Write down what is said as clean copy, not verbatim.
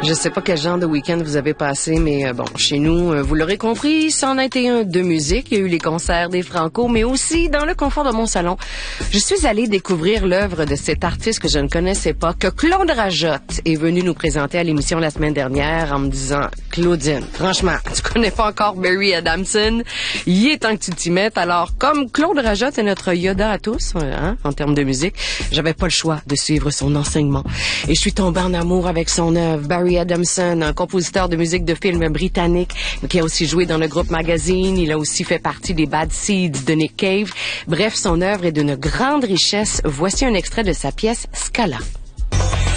Je sais pas quel genre de week-end vous avez passé, mais bon, chez nous, vous l'aurez compris, c'en a été un de musique. Il y a eu les concerts des Franco, mais aussi dans le confort de mon salon. Je suis allée découvrir l'œuvre de cet artiste que je ne connaissais pas, que Claude Rajotte est venu nous présenter à l'émission la semaine dernière en me disant « Claudine, franchement, tu connais pas encore Barry Adamson? Il est temps que tu t'y mettes. » Alors, comme Claude Rajotte est notre Yoda à tous, en termes de musique, j'avais pas le choix de suivre son enseignement. Et je suis tombée en amour avec son œuvre. Barry Adamson, un compositeur de musique de film britannique, qui a aussi joué dans le groupe Magazine. Il a aussi fait partie des Bad Seeds de Nick Cave. Bref, son œuvre est d'une grande richesse. Voici un extrait de sa pièce Scala.